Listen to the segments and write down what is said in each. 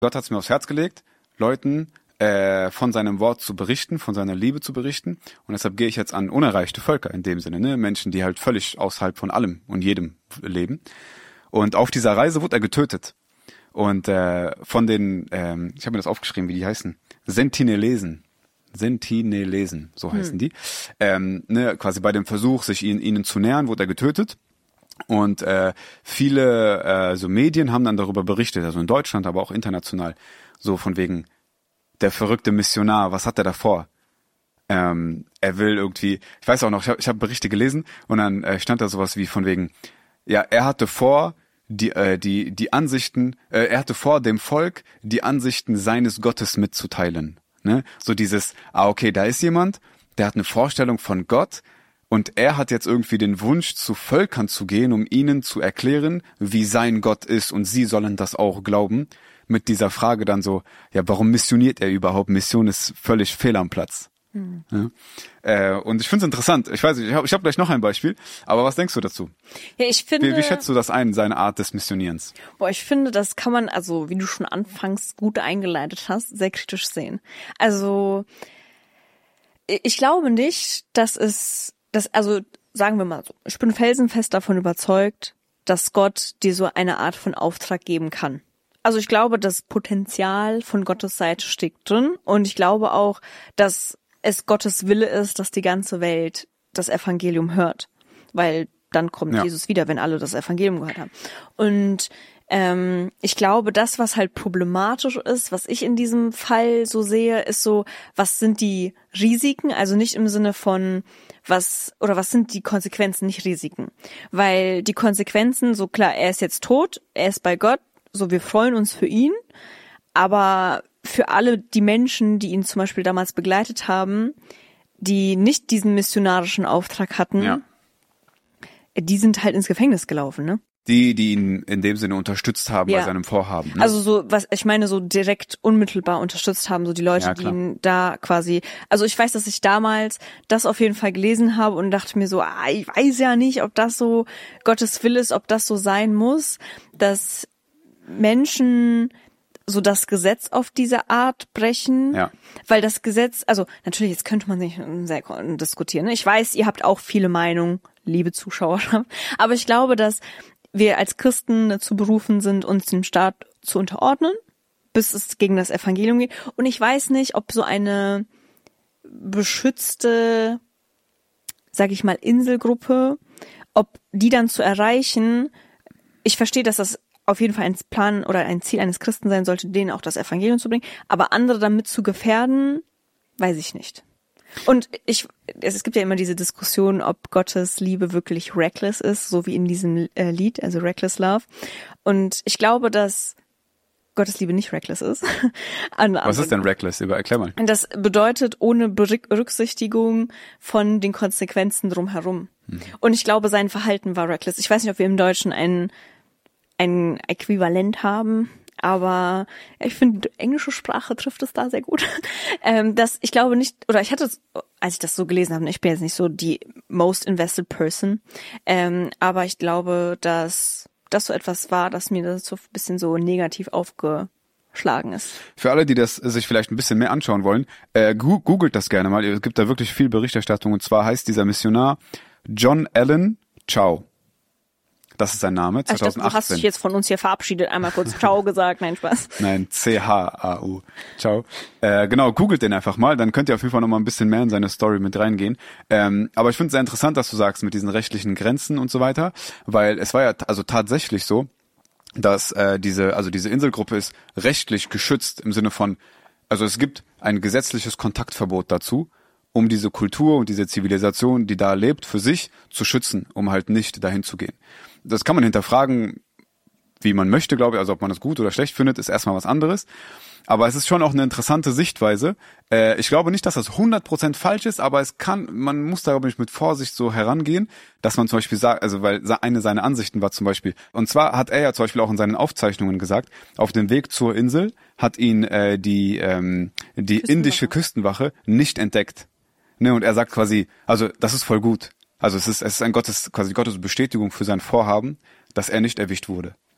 Gott hat es mir aufs Herz gelegt, Leuten von seinem Wort zu berichten, von seiner Liebe zu berichten. Und deshalb gehe ich jetzt an unerreichte Völker in dem Sinne, ne? Menschen, die halt völlig außerhalb von allem und jedem leben. Und auf dieser Reise wurde er getötet. Und von den, ich habe mir das aufgeschrieben, wie die heißen, Sentinelesen, so heißen die. Quasi bei dem Versuch, sich ihnen zu nähern, wurde er getötet. Und viele so Medien haben dann darüber berichtet, also in Deutschland, aber auch international, so von wegen, der verrückte Missionar, was hat er da vor? Er will irgendwie, ich weiß auch noch, ich hab Berichte gelesen und dann stand da sowas wie von wegen, ja, er hatte vor, die Ansichten, er hatte vor, dem Volk die Ansichten seines Gottes mitzuteilen. Ne? So dieses, okay, da ist jemand, der hat eine Vorstellung von Gott und er hat jetzt irgendwie den Wunsch, zu Völkern zu gehen, um ihnen zu erklären, wie sein Gott ist und sie sollen das auch glauben. Mit dieser Frage dann so, ja, warum missioniert er überhaupt? Mission ist völlig fehl am Platz. Ja. Und ich finde es interessant. Ich weiß nicht, ich hab gleich noch ein Beispiel, aber was denkst du dazu? Ja, ich finde. Wie schätzt du das ein, seine Art des Missionierens? Ich finde, das kann man, also wie du schon anfangs gut eingeleitet hast, sehr kritisch sehen. Also ich glaube nicht, also sagen wir mal so, ich bin felsenfest davon überzeugt, dass Gott dir so eine Art von Auftrag geben kann. Also ich glaube, das Potenzial von Gottes Seite steckt drin und ich glaube auch, dass es Gottes Wille ist, dass die ganze Welt das Evangelium hört, weil dann kommt Jesus wieder, wenn alle das Evangelium gehört haben. Und ich glaube, das, was halt problematisch ist, was ich in diesem Fall so sehe, ist so, was sind die Risiken? Also nicht im Sinne von was sind die Konsequenzen, nicht Risiken. Weil die Konsequenzen, so klar, er ist jetzt tot, er ist bei Gott, so, wir freuen uns für ihn, aber für alle die Menschen, die ihn zum Beispiel damals begleitet haben, die nicht diesen missionarischen Auftrag hatten, die sind halt ins Gefängnis gelaufen, ne? Die ihn in dem Sinne unterstützt haben bei seinem Vorhaben. Ne? Also so, was ich meine, so direkt unmittelbar unterstützt haben, so die Leute, die ihn da quasi, also ich weiß, dass ich damals das auf jeden Fall gelesen habe und dachte mir so, ich weiß ja nicht, ob das so Gottes Wille ist, ob das so sein muss, dass Menschen so das Gesetz auf diese Art brechen, weil das Gesetz, also natürlich, jetzt könnte man nicht sehr diskutieren, ne? Ich weiß, ihr habt auch viele Meinungen, liebe Zuschauer, aber ich glaube, dass wir als Christen dazu berufen sind, uns dem Staat zu unterordnen, bis es gegen das Evangelium geht. Und ich weiß nicht, ob so eine beschützte, sag ich mal, Inselgruppe, ob die dann zu erreichen, ich verstehe, dass das auf jeden Fall ein Plan oder ein Ziel eines Christen sein sollte, denen auch das Evangelium zu bringen, aber andere damit zu gefährden, weiß ich nicht. Und es gibt ja immer diese Diskussion, ob Gottes Liebe wirklich reckless ist, so wie in diesem Lied, also Reckless Love. Und ich glaube, dass Gottes Liebe nicht reckless ist. Was ist denn reckless? Erklär mal. Das bedeutet ohne Berücksichtigung von den Konsequenzen drumherum. Und ich glaube, sein Verhalten war reckless. Ich weiß nicht, ob wir im Deutschen ein Äquivalent haben, aber ich finde, die englische Sprache trifft es da sehr gut. Ich glaube nicht, oder ich hatte, als ich das so gelesen habe, ich bin jetzt nicht so die most invested person, aber ich glaube, dass das so etwas war, dass mir das so ein bisschen so negativ aufgeschlagen ist. Für alle, die das sich vielleicht ein bisschen mehr anschauen wollen, googelt das gerne mal. Es gibt da wirklich viel Berichterstattung und zwar heißt dieser Missionar John Allen Chau. Das ist sein Name, 2018. Ich dachte, du hast dich jetzt von uns hier verabschiedet, einmal kurz Ciao gesagt, nein, Spaß. Nein, C-H-A-U, Ciao. Genau, googelt den einfach mal, dann könnt ihr auf jeden Fall noch mal ein bisschen mehr in seine Story mit reingehen. Aber ich finde es sehr interessant, dass du sagst, mit diesen rechtlichen Grenzen und so weiter, weil es war ja also tatsächlich so, dass diese Inselgruppe ist rechtlich geschützt im Sinne von, also es gibt ein gesetzliches Kontaktverbot dazu, um diese Kultur und diese Zivilisation, die da lebt, für sich zu schützen, um halt nicht dahin zu gehen. Das kann man hinterfragen, wie man möchte, glaube ich. Also ob man das gut oder schlecht findet, ist erstmal was anderes. Aber es ist schon auch eine interessante Sichtweise. Ich glaube nicht, dass das 100% falsch ist, aber man muss da, glaube ich, mit Vorsicht so herangehen, dass man zum Beispiel sagt, also weil eine seiner Ansichten war zum Beispiel, und zwar hat er ja zum Beispiel auch in seinen Aufzeichnungen gesagt, auf dem Weg zur Insel hat ihn die indische Küstenwache nicht entdeckt. Ne, und er sagt quasi, also das ist voll gut. Also es ist ein Gottes Bestätigung für sein Vorhaben, dass er nicht erwischt wurde.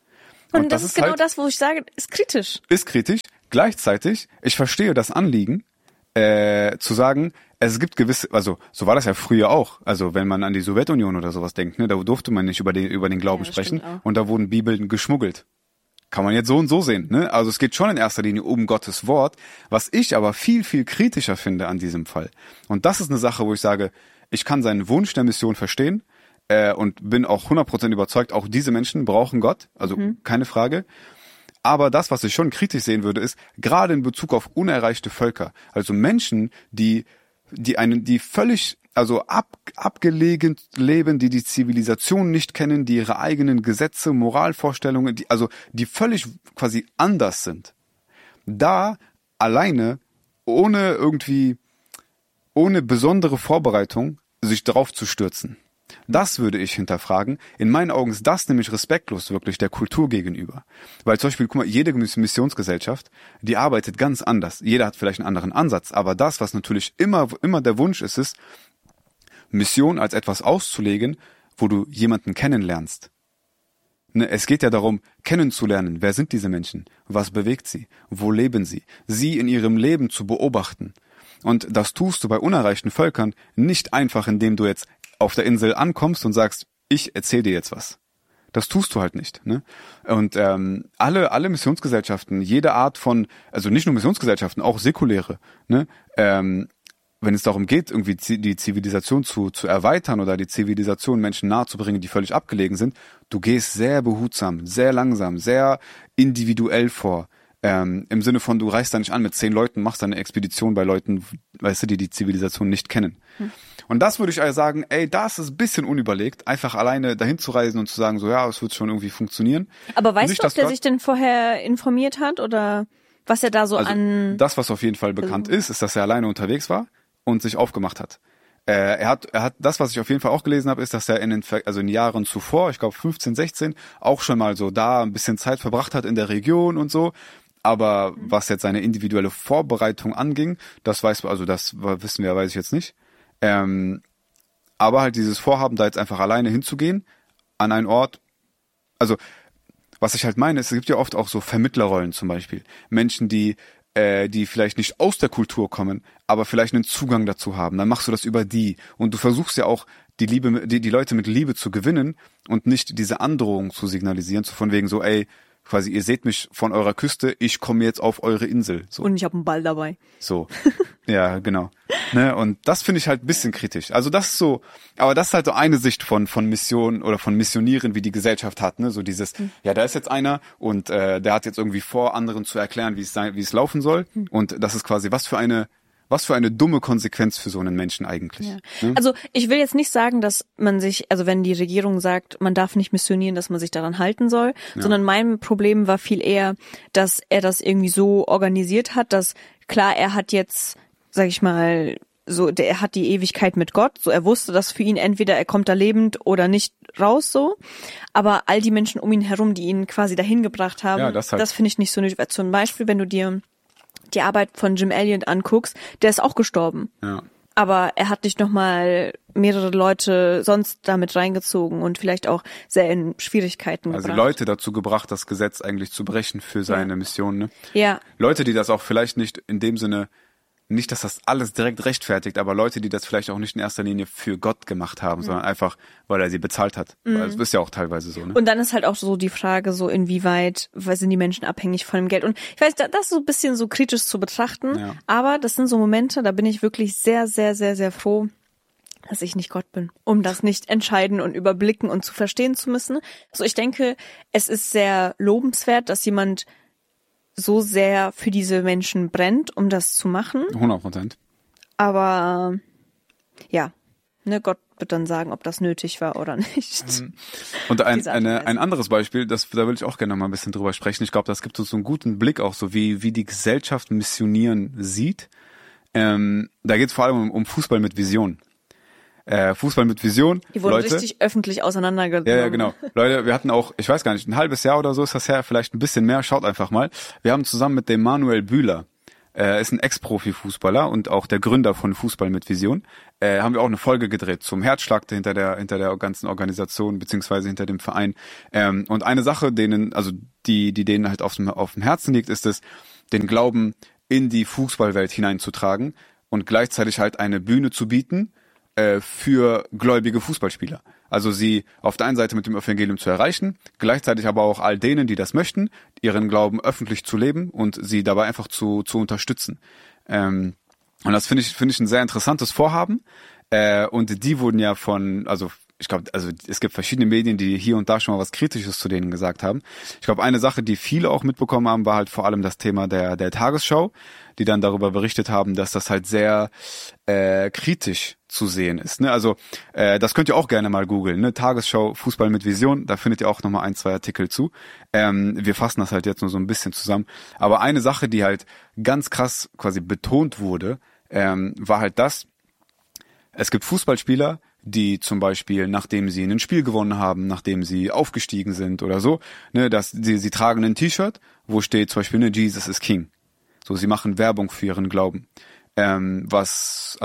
Und das ist genau halt, das, wo ich sage, ist kritisch. Ist kritisch. Gleichzeitig, ich verstehe das Anliegen, zu sagen, es gibt gewisse, also so war das ja früher auch, also wenn man an die Sowjetunion oder sowas denkt, ne, da durfte man nicht über den Glauben sprechen und da wurden Bibeln geschmuggelt. Kann man jetzt so und so sehen, ne? Also es geht schon in erster Linie um Gottes Wort, was ich aber viel, viel kritischer finde an diesem Fall. Und das ist eine Sache, wo ich sage, ich kann seinen Wunsch der Mission verstehen und bin auch 100% überzeugt, auch diese Menschen brauchen Gott, also keine Frage. Aber das, was ich schon kritisch sehen würde, ist, gerade in Bezug auf unerreichte Völker, also Menschen, die völlig, also abgelegen leben, die Zivilisation nicht kennen, die ihre eigenen Gesetze, Moralvorstellungen, die völlig quasi anders sind. Da alleine, ohne besondere Vorbereitung, sich drauf zu stürzen. Das würde ich hinterfragen. In meinen Augen ist das nämlich respektlos wirklich der Kultur gegenüber. Weil zum Beispiel, guck mal, jede Missionsgesellschaft, die arbeitet ganz anders. Jeder hat vielleicht einen anderen Ansatz. Aber das, was natürlich immer der Wunsch ist, Mission als etwas auszulegen, wo du jemanden kennenlernst. Ne, es geht ja darum, kennenzulernen. Wer sind diese Menschen? Was bewegt sie? Wo leben sie? Sie in ihrem Leben zu beobachten. Und das tust du bei unerreichten Völkern nicht einfach, indem du jetzt auf der Insel ankommst und sagst, ich erzähle dir jetzt was. Das tust du halt nicht. Ne? Und alle Missionsgesellschaften, jede Art von, also nicht nur Missionsgesellschaften, auch säkuläre, ne? Wenn es darum geht, irgendwie die Zivilisation zu erweitern oder die Zivilisation Menschen nahezubringen, die völlig abgelegen sind, du gehst sehr behutsam, sehr langsam, sehr individuell vor. Im Sinne von, du reist da nicht an mit 10 Leuten, machst dann eine Expedition bei Leuten, weißt du, die Zivilisation nicht kennen. Und das würde ich also sagen, das ist ein bisschen unüberlegt, einfach alleine dahin zu reisen und zu sagen, so ja, es wird schon irgendwie funktionieren. Aber weißt du, ob der sich denn vorher informiert hat oder was er da so an... Das, was auf jeden Fall bekannt ist, dass er alleine unterwegs war und sich aufgemacht hat. Er hat das, was ich auf jeden Fall auch gelesen habe, ist, dass er in den Jahren zuvor, ich glaube 15, 16, auch schon mal so da ein bisschen Zeit verbracht hat in der Region und so. Aber was jetzt seine individuelle Vorbereitung anging, das wissen wir, weiß ich jetzt nicht. Aber halt dieses Vorhaben, da jetzt einfach alleine hinzugehen, an einen Ort, also was ich halt meine, es gibt ja oft auch so Vermittlerrollen zum Beispiel. Menschen, die vielleicht nicht aus der Kultur kommen, aber vielleicht einen Zugang dazu haben. Dann machst du das über die. Und du versuchst ja auch, die Leute mit Liebe zu gewinnen und nicht diese Androhung zu signalisieren, so von wegen so, quasi, ihr seht mich von eurer Küste, ich komme jetzt auf eure Insel. So. Und ich habe einen Ball dabei. So, ja, genau. Ne? Und das finde ich halt ein bisschen kritisch. Also das ist so, aber das ist halt so eine Sicht von Mission oder von Missionieren, wie die Gesellschaft hat. Ne? So dieses, ja, da ist jetzt einer und der hat jetzt irgendwie vor, anderen zu erklären, wie es laufen soll. Und das ist quasi, was für eine dumme Konsequenz für so einen Menschen eigentlich. Ja. Ne? Also ich will jetzt nicht sagen, dass man sich, also wenn die Regierung sagt, man darf nicht missionieren, dass man sich daran halten soll, sondern mein Problem war viel eher, dass er das irgendwie so organisiert hat, dass klar, er hat jetzt, sag ich mal, so, er hat die Ewigkeit mit Gott, so er wusste, dass für ihn entweder er kommt da lebend oder nicht raus, so. Aber all die Menschen um ihn herum, die ihn quasi dahin gebracht haben, das finde ich nicht so nötig. Zum Beispiel, wenn du dir die Arbeit von Jim Elliot anguckst, der ist auch gestorben. Ja. Aber er hat nicht nochmal mehrere Leute sonst damit reingezogen und vielleicht auch sehr in Schwierigkeiten gebracht. Also Leute dazu gebracht, das Gesetz eigentlich zu brechen für seine Mission, ne? Ja. Leute, die das auch vielleicht nicht in dem Sinne, nicht, dass das alles direkt rechtfertigt, aber Leute, die das vielleicht auch nicht in erster Linie für Gott gemacht haben, sondern einfach, weil er sie bezahlt hat. Weil es ist ja auch teilweise so, ne? Und dann ist halt auch so die Frage, so inwieweit sind die Menschen abhängig von dem Geld. Und ich weiß, das ist so ein bisschen so kritisch zu betrachten, aber das sind so Momente, da bin ich wirklich sehr, sehr, sehr, sehr froh, dass ich nicht Gott bin, um das nicht entscheiden und überblicken und zu verstehen zu müssen. Also ich denke, es ist sehr lobenswert, dass jemand so sehr für diese Menschen brennt, um das zu machen. 100%. Aber ja, ne, Gott wird dann sagen, ob das nötig war oder nicht. Und ein anderes Beispiel, da will ich auch gerne noch mal ein bisschen drüber sprechen. Ich glaube, das gibt uns so einen guten Blick auch, so wie die Gesellschaft Missionieren sieht. Da geht es vor allem um Fußball mit Vision. Fußball mit Vision. Die wurden Leute, richtig öffentlich auseinandergenommen. Ja, genau. Leute, wir hatten auch, ich weiß gar nicht, ein halbes Jahr oder so ist das her, vielleicht ein bisschen mehr, schaut einfach mal. Wir haben zusammen mit dem Manuel Bühler, ist ein Ex-Profi-Fußballer und auch der Gründer von Fußball mit Vision. Haben wir auch eine Folge gedreht zum Herzschlag hinter der ganzen Organisation beziehungsweise hinter dem Verein. Und eine Sache, die denen halt auf dem Herzen liegt, ist es, den Glauben in die Fußballwelt hineinzutragen und gleichzeitig halt eine Bühne zu bieten für gläubige Fußballspieler. Also sie auf der einen Seite mit dem Evangelium zu erreichen, gleichzeitig aber auch all denen, die das möchten, ihren Glauben öffentlich zu leben und sie dabei einfach zu unterstützen. Und das finde ich ein sehr interessantes Vorhaben. Und die wurden ja es gibt verschiedene Medien, die hier und da schon mal was Kritisches zu denen gesagt haben. Ich glaube, eine Sache, die viele auch mitbekommen haben, war halt vor allem das Thema der Tagesschau, die dann darüber berichtet haben, dass das halt sehr kritisch zu sehen ist. Ne? Also das könnt ihr auch gerne mal googeln. Ne? Tagesschau, Fußball mit Vision, da findet ihr auch nochmal 1, 2 Artikel zu. Wir fassen das halt jetzt nur so ein bisschen zusammen. Aber eine Sache, die halt ganz krass quasi betont wurde, war halt das, es gibt Fußballspieler, die zum Beispiel, nachdem sie ein Spiel gewonnen haben, nachdem sie aufgestiegen sind oder so, ne, dass sie tragen ein T-Shirt, wo steht zum Beispiel, ne, Jesus is King. So, sie machen Werbung für ihren Glauben. Was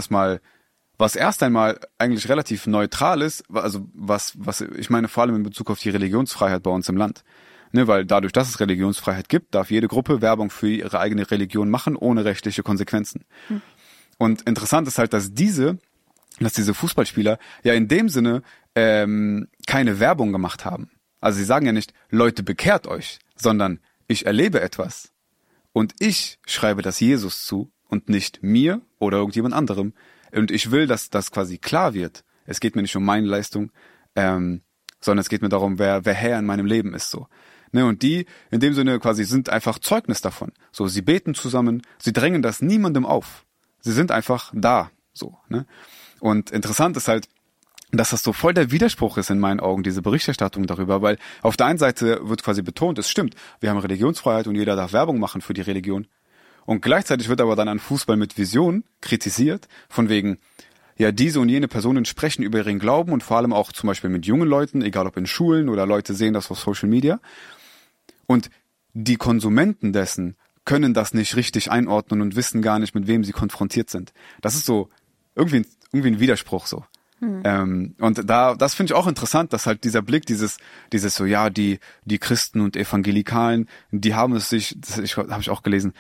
erst einmal eigentlich relativ neutral ist, also was ich meine, vor allem in Bezug auf die Religionsfreiheit bei uns im Land. Ne, weil dadurch, dass es Religionsfreiheit gibt, darf jede Gruppe Werbung für ihre eigene Religion machen, ohne rechtliche Konsequenzen. Und interessant ist halt, dass diese Fußballspieler ja in dem Sinne keine Werbung gemacht haben. Also sie sagen ja nicht, Leute, bekehrt euch, sondern ich erlebe etwas und ich schreibe das Jesus zu und nicht mir oder irgendjemand anderem. Und ich will, dass das quasi klar wird. Es geht mir nicht um meine Leistung, sondern es geht mir darum, wer Herr in meinem Leben ist, so. Ne, und die in dem Sinne quasi sind einfach Zeugnis davon. So, sie beten zusammen, sie drängen das niemandem auf. Sie sind einfach da, so, ne? Und interessant ist halt, dass das so voll der Widerspruch ist in meinen Augen, diese Berichterstattung darüber, weil auf der einen Seite wird quasi betont, es stimmt, wir haben Religionsfreiheit und jeder darf Werbung machen für die Religion. Und gleichzeitig wird aber dann an Fußball mit Vision kritisiert, von wegen, ja, diese und jene Personen sprechen über ihren Glauben und vor allem auch zum Beispiel mit jungen Leuten, egal ob in Schulen oder Leute sehen das auf Social Media. Und die Konsumenten dessen können das nicht richtig einordnen und wissen gar nicht, mit wem sie konfrontiert sind. Das ist so irgendwie ein Widerspruch so. Und das finde ich auch interessant, dass halt dieser Blick, dieses so, ja, die Christen und Evangelikalen, die haben es sich, habe ich auch gelesen,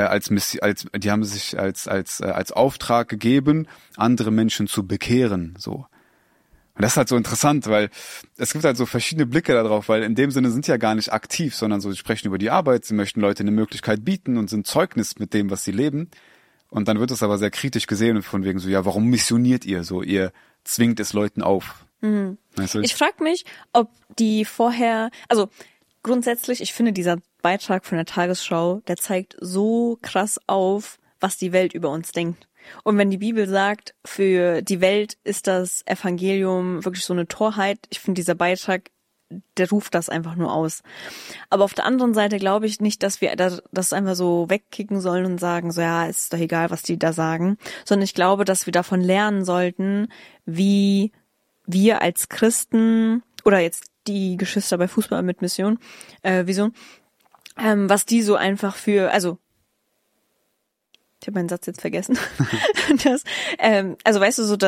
die haben sich als Auftrag gegeben, andere Menschen zu bekehren, so. Und das ist halt so interessant, weil es gibt halt so verschiedene Blicke darauf, weil in dem Sinne sind sie ja gar nicht aktiv, sondern so, sie sprechen über die Arbeit, sie möchten Leute eine Möglichkeit bieten und sind Zeugnis mit dem, was sie leben. Und dann wird es aber sehr kritisch gesehen und von wegen so, ja, warum missioniert ihr so? Ihr zwingt es Leuten auf. Weißt du? Ich frage mich, ob die vorher, also grundsätzlich, ich finde dieser Beitrag von der Tagesschau, der zeigt so krass auf, was die Welt über uns denkt. Und wenn die Bibel sagt, für die Welt ist das Evangelium wirklich so eine Torheit, ich finde dieser Beitrag, der ruft das einfach nur aus. Aber auf der anderen Seite glaube ich nicht, dass wir das einfach so wegkicken sollen und sagen, so ja, ist doch egal, was die da sagen, sondern ich glaube, dass wir davon lernen sollten, wie wir als Christen oder jetzt die Geschwister bei Fußball mit Vision, was die so einfach also ich habe meinen Satz jetzt vergessen. Also weißt du so,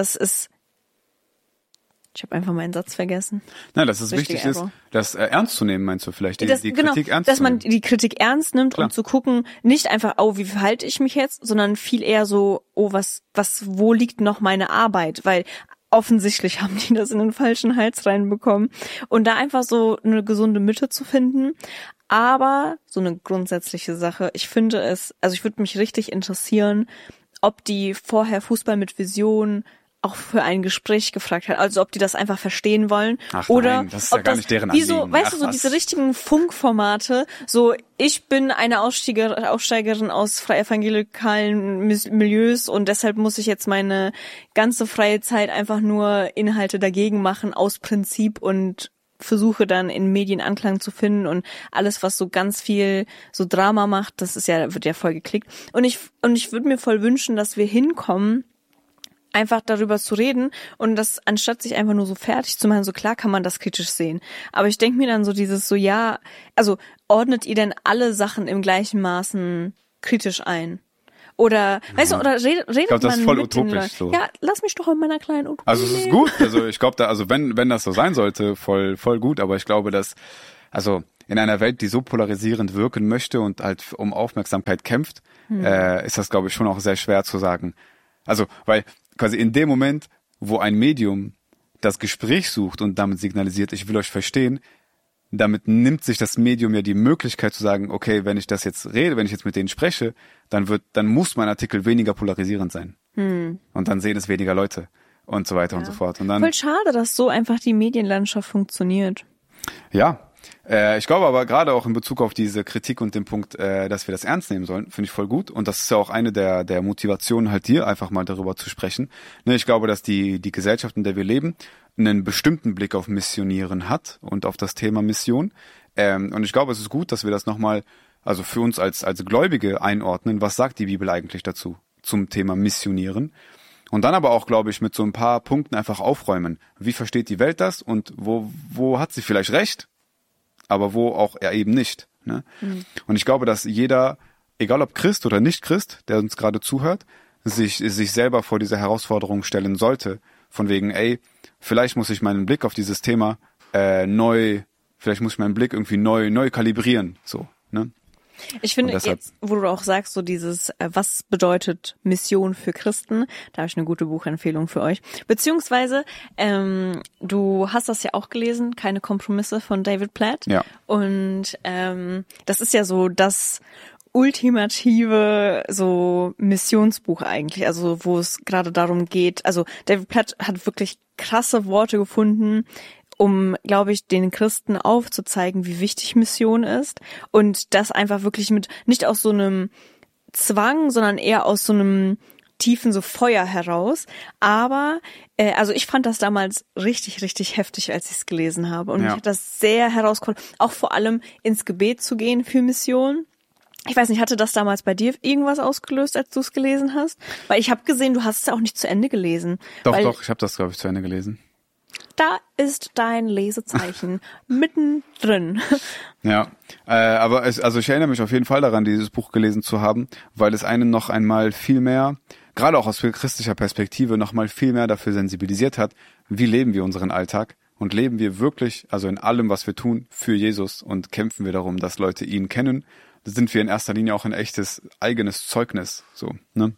ich habe einfach meinen Satz vergessen. Nein, dass es wichtig ist, das ernst zu nehmen, meinst du vielleicht? Die Kritik ernst zu nehmen. Dass man die Kritik ernst nimmt, Klar. Und zu gucken, nicht einfach, oh, wie verhalte ich mich jetzt, sondern viel eher so, oh, wo liegt noch meine Arbeit? Weil offensichtlich haben die das in den falschen Hals reinbekommen. Und da einfach so eine gesunde Mitte zu finden. Aber so eine grundsätzliche Sache, ich würde mich richtig interessieren, ob die vorher Fußball mit Vision auch für ein Gespräch gefragt hat, also ob die das einfach verstehen wollen. Ach oder nein, das ist ja gar nicht deren Anliegen. So, weißt du, so diese richtigen Funkformate, so ich bin eine Aussteigerin aus frei evangelikalen Milieus und deshalb muss ich jetzt meine ganze freie Zeit einfach nur Inhalte dagegen machen aus Prinzip und versuche dann in Medien Anklang zu finden und alles, was so ganz viel so Drama macht, wird ja voll geklickt. Und ich würde mir voll wünschen, dass wir hinkommen, einfach darüber zu reden und das, anstatt sich einfach nur so fertig zu machen, so klar kann man das kritisch sehen. Aber ich denke mir dann so dieses so, ja, also ordnet ihr denn alle Sachen im gleichen Maßen kritisch ein. Oder, weißt du, oder redet Ich glaube, das ist voll mit den utopisch Leuten. so. Ja, lass mich doch in meiner kleinen Utopie Also es ist leben. gut. Also ich glaube, also wenn das so sein sollte, voll gut. Aber ich glaube, dass also in einer Welt, die so polarisierend wirken möchte und halt um Aufmerksamkeit kämpft, ist das, glaube ich, schon auch sehr schwer zu sagen. Also, weil quasi in dem Moment, wo ein Medium das Gespräch sucht und damit signalisiert, ich will euch verstehen, damit nimmt sich das Medium ja die Möglichkeit zu sagen, okay, wenn ich das jetzt rede, wenn ich jetzt mit denen spreche, dann muss mein Artikel weniger polarisierend sein. Und dann sehen es weniger Leute und so weiter und so fort. Und dann, Voll schade, dass so einfach die Medienlandschaft funktioniert. ja, ich glaube aber gerade auch in Bezug auf diese Kritik und den Punkt, dass wir das ernst nehmen sollen, finde ich voll gut. Und das ist ja auch eine der Motivationen halt hier, einfach mal darüber zu sprechen. Ne, ich glaube, dass die Gesellschaft, in der wir leben, einen bestimmten Blick auf Missionieren hat und auf das Thema Mission. Und ich glaube, es ist gut, dass wir das nochmal, also für uns als Gläubige einordnen. Was sagt die Bibel eigentlich dazu, zum Thema Missionieren? Und dann aber auch, glaube ich, mit so ein paar Punkten einfach aufräumen. Wie versteht die Welt das und wo hat sie vielleicht recht? Aber wo auch er eben nicht. Ne? Und ich glaube, dass jeder, egal ob Christ oder nicht Christ, der uns gerade zuhört, sich selber vor diese Herausforderung stellen sollte. Von wegen, vielleicht muss ich meinen Blick auf dieses Thema vielleicht muss ich meinen Blick irgendwie neu kalibrieren. So, ne? Ich finde deshalb, jetzt, wo du auch sagst, so dieses, was bedeutet Mission für Christen, da habe ich eine gute Buchempfehlung für euch. Beziehungsweise, du hast das ja auch gelesen, Keine Kompromisse von David Platt. Ja. Und das ist ja so das ultimative so Missionsbuch eigentlich, also wo es gerade darum geht, also David Platt hat wirklich krasse Worte gefunden, um, glaube ich, den Christen aufzuzeigen, wie wichtig Mission ist und das einfach wirklich nicht aus so einem Zwang, sondern eher aus so einem tiefen so Feuer heraus. Aber, also ich fand das damals richtig, richtig heftig, als ich es gelesen habe und mich hat das sehr herausgefordert, auch vor allem ins Gebet zu gehen für Mission. Ich weiß nicht, hatte das damals bei dir irgendwas ausgelöst, als du es gelesen hast? Weil ich habe gesehen, du hast es ja auch nicht zu Ende gelesen. Doch, ich habe das, glaube ich, zu Ende gelesen. Da ist dein Lesezeichen mittendrin. Ja, aber ich erinnere mich auf jeden Fall daran, dieses Buch gelesen zu haben, weil es einen noch einmal viel mehr, gerade auch aus christlicher Perspektive, noch mal viel mehr dafür sensibilisiert hat, wie leben wir unseren Alltag und leben wir wirklich, also in allem, was wir tun, für Jesus und kämpfen wir darum, dass Leute ihn kennen. Da sind wir in erster Linie auch ein echtes eigenes Zeugnis, so, ne?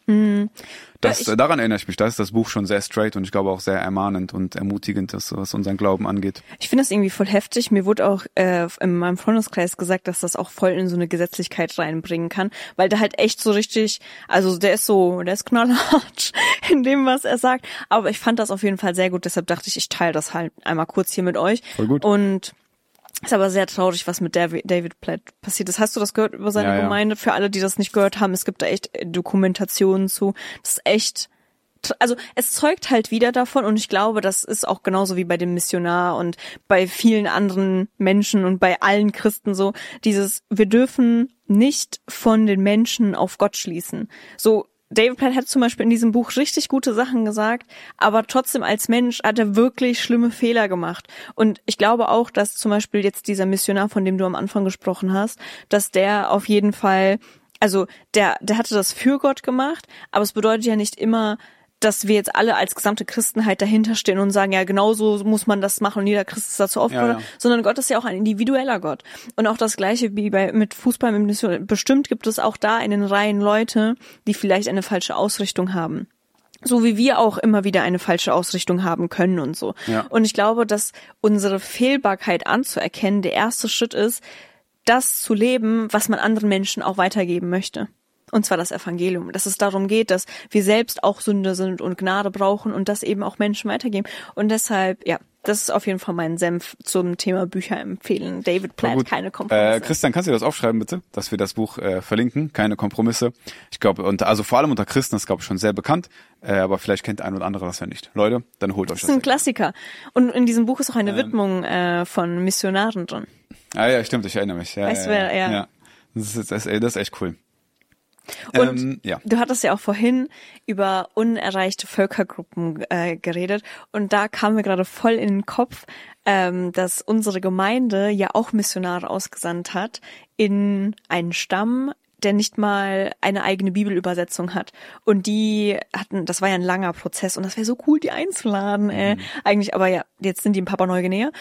Daran erinnere ich mich, da ist das Buch schon sehr straight und ich glaube auch sehr ermahnend und ermutigend, was unseren Glauben angeht. Ich finde das irgendwie voll heftig. Mir wurde auch in meinem Freundeskreis gesagt, dass das auch voll in so eine Gesetzlichkeit reinbringen kann, weil der halt echt so richtig, also der ist knallhart in dem, was er sagt, aber ich fand das auf jeden Fall sehr gut, deshalb dachte ich teile das halt einmal kurz hier mit euch. Voll gut. Und ist aber sehr traurig, was mit David Platt passiert ist. Hast du das gehört über seine Gemeinde? Für alle, die das nicht gehört haben, es gibt da echt Dokumentationen zu. Das ist echt, also es zeugt halt wieder davon und ich glaube, das ist auch genauso wie bei dem Missionar und bei vielen anderen Menschen und bei allen Christen so, wir dürfen nicht von den Menschen auf Gott schließen. So, David Platt hat zum Beispiel in diesem Buch richtig gute Sachen gesagt, aber trotzdem als Mensch hat er wirklich schlimme Fehler gemacht. Und ich glaube auch, dass zum Beispiel jetzt dieser Missionar, von dem du am Anfang gesprochen hast, dass der auf jeden Fall, also der hatte das für Gott gemacht, aber es bedeutet ja nicht immer, dass wir jetzt alle als gesamte Christenheit dahinter stehen und sagen, ja, genau so muss man das machen und jeder Christ ist dazu aufgefordert, sondern Gott ist ja auch ein individueller Gott. Und auch das Gleiche wie mit Fußball, mit Mission. Bestimmt gibt es auch da in den Reihen Leute, die vielleicht eine falsche Ausrichtung haben. So wie wir auch immer wieder eine falsche Ausrichtung haben können und so. Ja. Und ich glaube, dass unsere Fehlbarkeit anzuerkennen der erste Schritt ist, das zu leben, was man anderen Menschen auch weitergeben möchte. Und zwar das Evangelium, dass es darum geht, dass wir selbst auch Sünder sind und Gnade brauchen und das eben auch Menschen weitergeben. Und deshalb, ja, das ist auf jeden Fall mein Senf zum Thema Bücher empfehlen. David Platt, Keine Kompromisse. Christian, kannst du das aufschreiben, bitte? Dass wir das Buch verlinken, Keine Kompromisse. Ich glaube, also vor allem unter Christen ist, glaube ich, schon sehr bekannt. Aber vielleicht kennt der ein oder andere das ja nicht. Leute, dann holt euch das. Das ist ein Klassiker. Und in diesem Buch ist auch eine Widmung von Missionaren drin. Ah ja, stimmt, ich erinnere mich. Ja, weißt du, wer, ja. Das ist echt cool. Und du hattest ja auch vorhin über unerreichte Völkergruppen geredet und da kam mir gerade voll in den Kopf, dass unsere Gemeinde ja auch Missionare ausgesandt hat in einen Stamm, der nicht mal eine eigene Bibelübersetzung hat. Und das war ja ein langer Prozess und das wäre so cool, die einzuladen, eigentlich, aber ja, jetzt sind die in Papua-Neuguinea.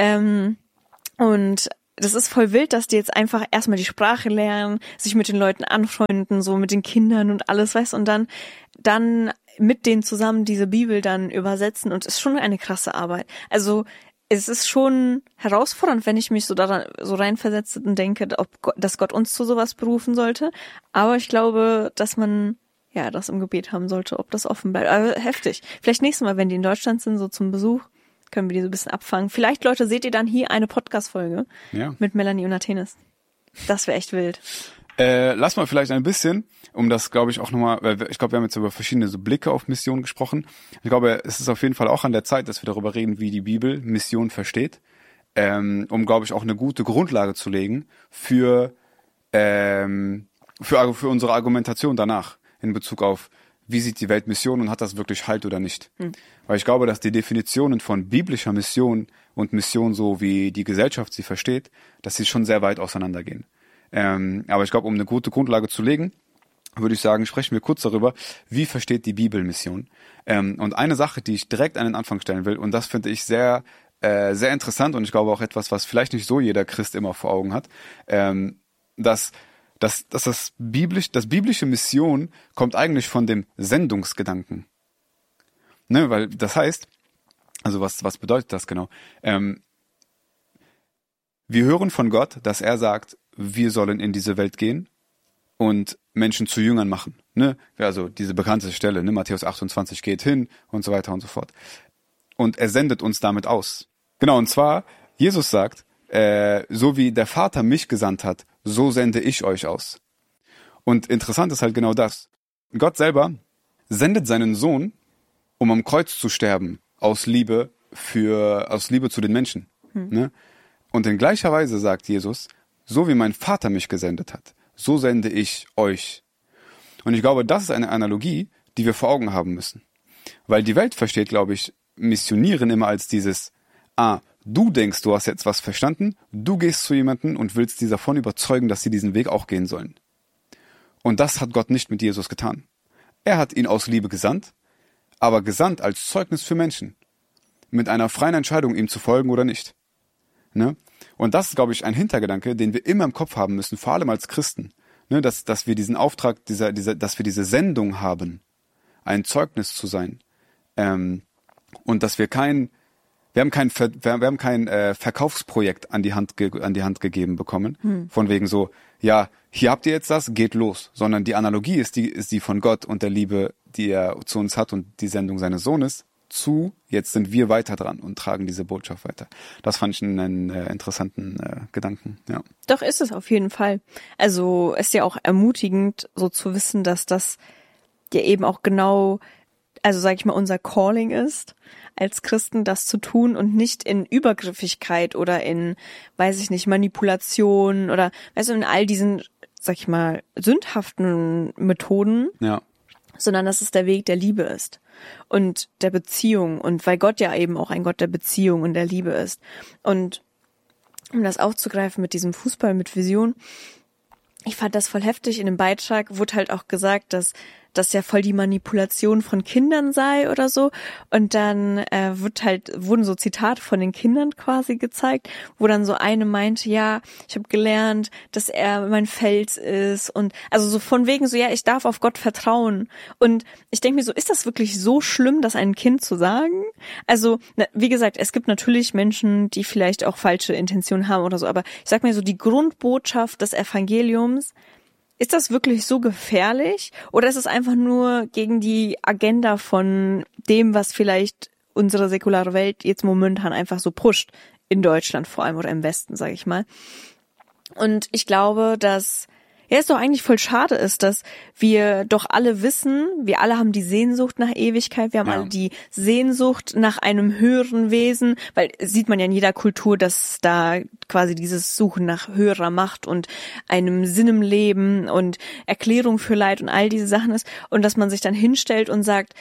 Und das ist voll wild, dass die jetzt einfach erstmal die Sprache lernen, sich mit den Leuten anfreunden, so mit den Kindern und alles, weißt, und dann mit denen zusammen diese Bibel dann übersetzen, und es ist schon eine krasse Arbeit. Also es ist schon herausfordernd, wenn ich mich so reinversetze und denke, dass Gott uns zu sowas berufen sollte. Aber ich glaube, dass man ja das im Gebet haben sollte, ob das offen bleibt. Also heftig. Vielleicht nächstes Mal, wenn die in Deutschland sind, so zum Besuch, können wir die so ein bisschen abfangen. Vielleicht, Leute, seht ihr dann hier eine Podcast-Folge mit Melanie und Athenes. Das wäre echt wild. Lass mal vielleicht ein bisschen, um das, glaube ich, auch nochmal, weil ich glaube, wir haben jetzt über verschiedene so Blicke auf Mission gesprochen. Ich glaube, es ist auf jeden Fall auch an der Zeit, dass wir darüber reden, wie die Bibel Mission versteht, um, glaube ich, auch eine gute Grundlage zu legen für unsere Argumentation danach in Bezug auf, wie sieht die Welt Mission und hat das wirklich Halt oder nicht. Weil ich glaube, dass die Definitionen von biblischer Mission und Mission, so wie die Gesellschaft sie versteht, dass sie schon sehr weit auseinandergehen. Aber ich glaube, um eine gute Grundlage zu legen, würde ich sagen, sprechen wir kurz darüber, wie versteht die Bibel Mission. Und eine Sache, die ich direkt an den Anfang stellen will, und das finde ich sehr, sehr interessant und ich glaube auch etwas, was vielleicht nicht so jeder Christ immer vor Augen hat, dass das biblische Mission kommt eigentlich von dem Sendungsgedanken. Ne, weil das heißt, also was bedeutet das genau? Wir hören von Gott, dass er sagt, wir sollen in diese Welt gehen und Menschen zu Jüngern machen. Ne? Also diese bekannte Stelle, ne? Matthäus 28 geht hin und so weiter und so fort. Und er sendet uns damit aus. Genau, und zwar, Jesus sagt, so wie der Vater mich gesandt hat, so sende ich euch aus. Und interessant ist halt genau das. Gott selber sendet seinen Sohn, um am Kreuz zu sterben, aus Liebe zu den Menschen. Ne? Und in gleicher Weise sagt Jesus, so wie mein Vater mich gesendet hat, so sende ich euch. Und ich glaube, das ist eine Analogie, die wir vor Augen haben müssen. Weil die Welt versteht, glaube ich, Missionieren immer als dieses, du denkst, du hast jetzt was verstanden, du gehst zu jemandem und willst die davon überzeugen, dass sie diesen Weg auch gehen sollen. Und das hat Gott nicht mit Jesus getan. Er hat ihn aus Liebe gesandt, aber gesandt als Zeugnis für Menschen. Mit einer freien Entscheidung, ihm zu folgen oder nicht. Ne? Und das ist, glaube ich, ein Hintergedanke, den wir immer im Kopf haben müssen, vor allem als Christen. Ne? Dass wir diesen Auftrag, dass wir diese Sendung haben, ein Zeugnis zu sein. Und dass wir haben kein Verkaufsprojekt an die Hand gegeben bekommen, von wegen so, ja, hier habt ihr jetzt das, geht los, sondern die Analogie ist die von Gott und der Liebe, die er zu uns hat und die Sendung seines Sohnes jetzt sind wir weiter dran und tragen diese Botschaft weiter. Das fand ich einen interessanten Gedanken, ja. Doch ist es auf jeden Fall. Also ist ja auch ermutigend, so zu wissen, dass das ja eben auch genau, also sag ich mal, unser Calling ist, als Christen das zu tun und nicht in Übergriffigkeit oder in, weiß ich nicht, Manipulation oder, weißt du, in all diesen, sag ich mal, sündhaften Methoden, sondern dass es der Weg der Liebe ist und der Beziehung, und weil Gott ja eben auch ein Gott der Beziehung und der Liebe ist. Und um das aufzugreifen mit diesem Fußball, mit Vision, ich fand das voll heftig. In dem Beitrag wurde halt auch gesagt, dass das ja voll die Manipulation von Kindern sei oder so. Und dann wurden so Zitate von den Kindern quasi gezeigt, wo dann so eine meinte, ja, ich habe gelernt, dass er mein Fels ist. Und also so von wegen so, ja, ich darf auf Gott vertrauen. Und ich denke mir so, ist das wirklich so schlimm, das einem Kind zu sagen? Also, wie gesagt, es gibt natürlich Menschen, die vielleicht auch falsche Intentionen haben oder so. Aber ich sag mir so, die Grundbotschaft des Evangeliums, ist das wirklich so gefährlich oder ist es einfach nur gegen die Agenda von dem, was vielleicht unsere säkulare Welt jetzt momentan einfach so pusht, in Deutschland vor allem oder im Westen, sage ich mal. Und ich glaube, dass es doch eigentlich voll schade ist, dass wir doch alle wissen, wir alle haben die Sehnsucht nach Ewigkeit, wir haben alle die Sehnsucht nach einem höheren Wesen, weil sieht man ja in jeder Kultur, dass da quasi dieses Suchen nach höherer Macht und einem Sinn im Leben und Erklärung für Leid und all diese Sachen ist, und dass man sich dann hinstellt und sagt,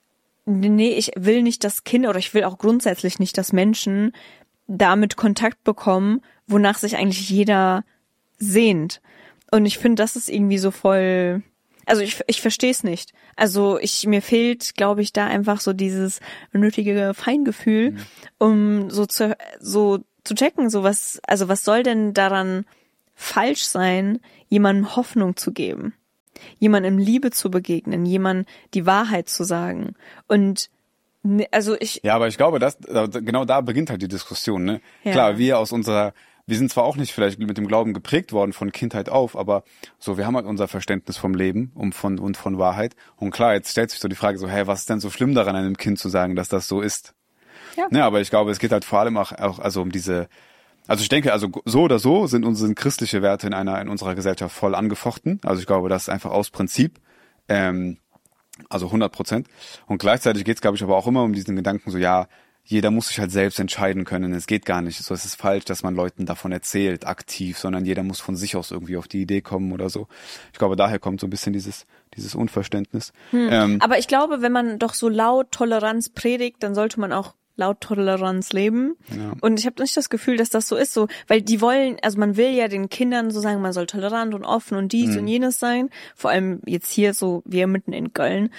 nee, ich will nicht, dass Kinder, oder ich will auch grundsätzlich nicht, dass Menschen damit Kontakt bekommen, wonach sich eigentlich jeder sehnt. Und ich finde, das ist irgendwie so voll, also ich verstehe es nicht. Also mir fehlt, glaube ich, da einfach so dieses nötige Feingefühl, um so zu checken, so was soll denn daran falsch sein, jemandem Hoffnung zu geben, jemandem Liebe zu begegnen, jemandem die Wahrheit zu sagen. Und also Ja, aber ich glaube, genau da beginnt halt die Diskussion, ne? Ja. Klar, wir sind zwar auch nicht vielleicht mit dem Glauben geprägt worden von Kindheit auf, aber so, wir haben halt unser Verständnis vom Leben und von Wahrheit. Und klar, jetzt stellt sich so die Frage so, hey, was ist denn so schlimm daran, einem Kind zu sagen, dass das so ist? Ja. Ne, aber ich glaube, es geht halt vor allem auch also um also ich denke, also so oder so sind christliche Werte in unserer Gesellschaft voll angefochten. Also ich glaube, das ist einfach aus Prinzip, also 100%. Und gleichzeitig geht es, glaube ich, aber auch immer um diesen Gedanken so, ja, jeder muss sich halt selbst entscheiden können. Es geht gar nicht. So, es ist falsch, dass man Leuten davon erzählt, aktiv, sondern jeder muss von sich aus irgendwie auf die Idee kommen oder so. Ich glaube, daher kommt so ein bisschen dieses Unverständnis. Aber ich glaube, wenn man doch so laut Toleranz predigt, dann sollte man auch laut Toleranz leben. Ja. Und ich habe nicht das Gefühl, dass das so ist, so, weil die wollen, also man will ja den Kindern so sagen, man soll tolerant und offen und dies und jenes sein. Vor allem jetzt hier so, wir mitten in Köln.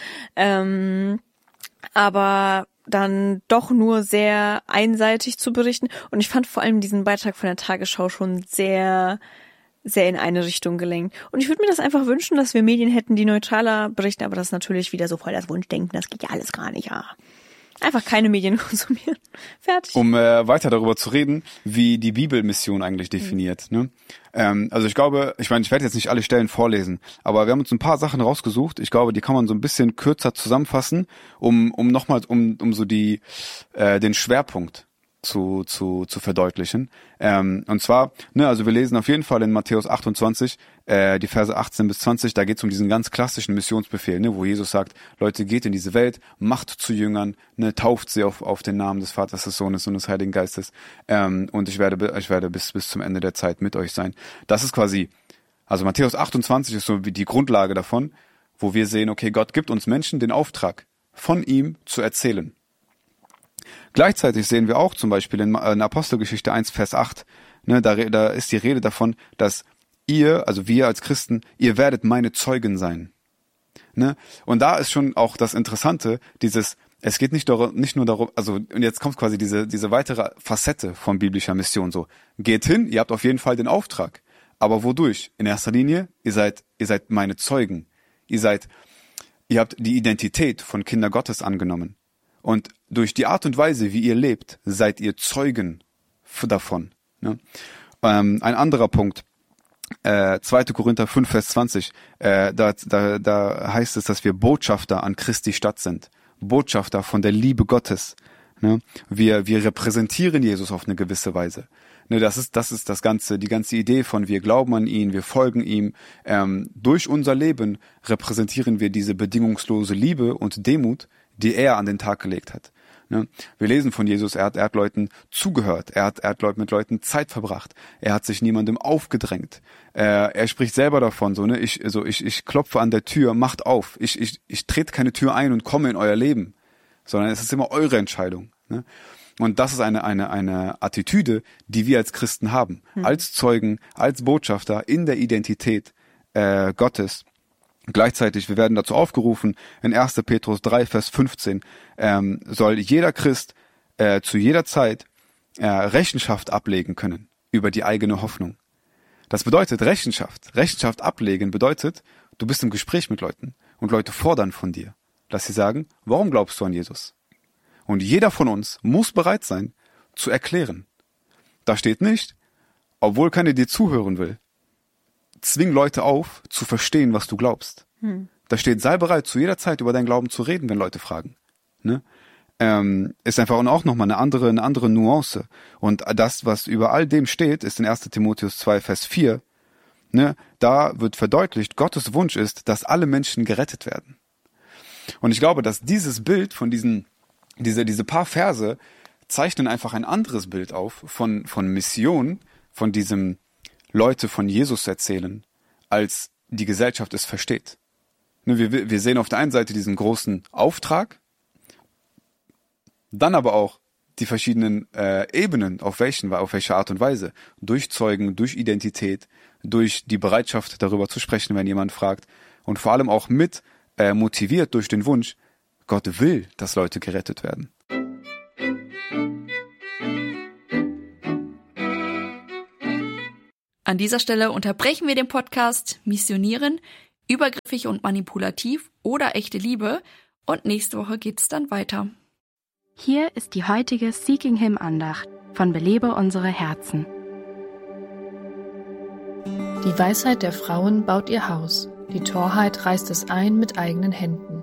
Aber dann doch nur sehr einseitig zu berichten. Und ich fand vor allem diesen Beitrag von der Tagesschau schon sehr, sehr in eine Richtung gelenkt. Und ich würde mir das einfach wünschen, dass wir Medien hätten, die neutraler berichten, aber das ist natürlich wieder so voll das Wunschdenken, das geht ja alles gar nicht, ja. Einfach keine Medien konsumieren. Fertig. Um weiter darüber zu reden, wie die Bibel Mission eigentlich definiert. Ne? Also ich glaube, ich werde jetzt nicht alle Stellen vorlesen, aber wir haben uns ein paar Sachen rausgesucht. Ich glaube, die kann man so ein bisschen kürzer zusammenfassen, um so den Schwerpunkt zu verdeutlichen. Und zwar, also wir lesen auf jeden Fall in Matthäus 28, die Verse 18 bis 20, da geht es um diesen ganz klassischen Missionsbefehl, wo Jesus sagt, Leute, geht in diese Welt, macht zu Jüngern, tauft sie auf den Namen des Vaters, des Sohnes und des Heiligen Geistes, und ich werde bis zum Ende der Zeit mit euch sein. Das ist quasi, also Matthäus 28 ist so wie die Grundlage davon, wo wir sehen, okay, Gott gibt uns Menschen den Auftrag, von ihm zu erzählen. Gleichzeitig sehen wir auch zum Beispiel in Apostelgeschichte 1, Vers 8, da ist die Rede davon, dass wir als Christen, ihr werdet meine Zeugen sein. Ne? Und da ist schon auch das Interessante, es geht nicht nur darum, also, und jetzt kommt quasi diese weitere Facette von biblischer Mission so. Geht hin, ihr habt auf jeden Fall den Auftrag. Aber wodurch? In erster Linie, ihr seid meine Zeugen. Ihr habt die Identität von Kinder Gottes angenommen. Und durch die Art und Weise, wie ihr lebt, seid ihr Zeugen davon. Ne? Ein anderer Punkt, 2. Korinther 5, Vers 20, da heißt es, dass wir Botschafter an Christi Stadt sind. Botschafter von der Liebe Gottes. Ne? Wir repräsentieren Jesus auf eine gewisse Weise. Ne, das ist die ganze Idee von wir glauben an ihn, wir folgen ihm. Durch unser Leben repräsentieren wir diese bedingungslose Liebe und Demut, die er an den Tag gelegt hat. Ne? Wir lesen von Jesus, er hat Leuten zugehört, er hat mit Leuten Zeit verbracht, er hat sich niemandem aufgedrängt. Er spricht selber davon, ich klopfe an der Tür, macht auf, ich trete keine Tür ein und komme in euer Leben, sondern es ist immer eure Entscheidung. Ne? Und das ist eine Attitüde, die wir als Christen haben, als Zeugen, als Botschafter in der Identität Gottes. Gleichzeitig, wir werden dazu aufgerufen, in 1. Petrus 3, Vers 15, soll jeder Christ zu jeder Zeit Rechenschaft ablegen können über die eigene Hoffnung. Das bedeutet Rechenschaft ablegen bedeutet, du bist im Gespräch mit Leuten und Leute fordern von dir, dass sie sagen, warum glaubst du an Jesus? Und jeder von uns muss bereit sein, zu erklären. Da steht nicht, obwohl keiner dir zuhören will, zwing Leute auf, zu verstehen, was du glaubst. Da steht, sei bereit, zu jeder Zeit über deinen Glauben zu reden, wenn Leute fragen. Ne? Ist einfach auch nochmal eine andere Nuance. Und das, was über all dem steht, ist in 1. Timotheus 2, Vers 4. Ne? Da wird verdeutlicht, Gottes Wunsch ist, dass alle Menschen gerettet werden. Und ich glaube, dass dieses Bild von diese paar Verse zeichnen einfach ein anderes Bild auf von Mission, von diesem Leute von Jesus erzählen, als die Gesellschaft es versteht. Wir sehen auf der einen Seite diesen großen Auftrag, dann aber auch die verschiedenen Ebenen, auf welche Art und Weise. Durch Zeugen, durch Identität, durch die Bereitschaft, darüber zu sprechen, wenn jemand fragt. Und vor allem auch mit motiviert durch den Wunsch, Gott will, dass Leute gerettet werden. An dieser Stelle unterbrechen wir den Podcast Missionieren, übergriffig und manipulativ oder echte Liebe und nächste Woche geht's dann weiter. Hier ist die heutige Seeking Him Andacht von Belebe unsere Herzen. Die Weisheit der Frauen baut ihr Haus, die Torheit reißt es ein mit eigenen Händen.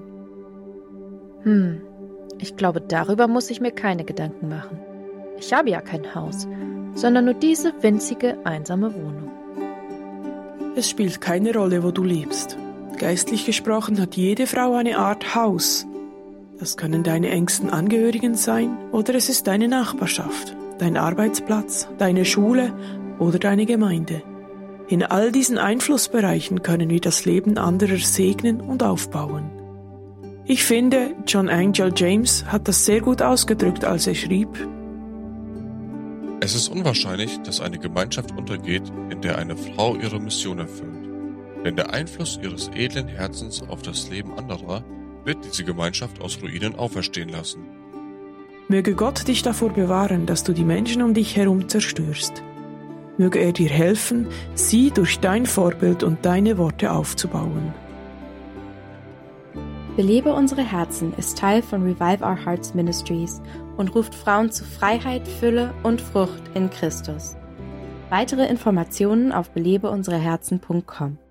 Ich glaube, darüber muss ich mir keine Gedanken machen. Ich habe ja kein Haus, sondern nur diese winzige, einsame Wohnung. Es spielt keine Rolle, wo du lebst. Geistlich gesprochen hat jede Frau eine Art Haus. Das können deine engsten Angehörigen sein oder es ist deine Nachbarschaft, dein Arbeitsplatz, deine Schule oder deine Gemeinde. In all diesen Einflussbereichen können wir das Leben anderer segnen und aufbauen. Ich finde, John Angel James hat das sehr gut ausgedrückt, als er schrieb: Es ist unwahrscheinlich, dass eine Gemeinschaft untergeht, in der eine Frau ihre Mission erfüllt. Denn der Einfluss ihres edlen Herzens auf das Leben anderer wird diese Gemeinschaft aus Ruinen auferstehen lassen. Möge Gott dich davor bewahren, dass du die Menschen um dich herum zerstörst. Möge er dir helfen, sie durch dein Vorbild und deine Worte aufzubauen. Belebe unsere Herzen ist Teil von Revive Our Hearts Ministries und ruft Frauen zu Freiheit, Fülle und Frucht in Christus. Weitere Informationen auf belebeunsereherzen.com.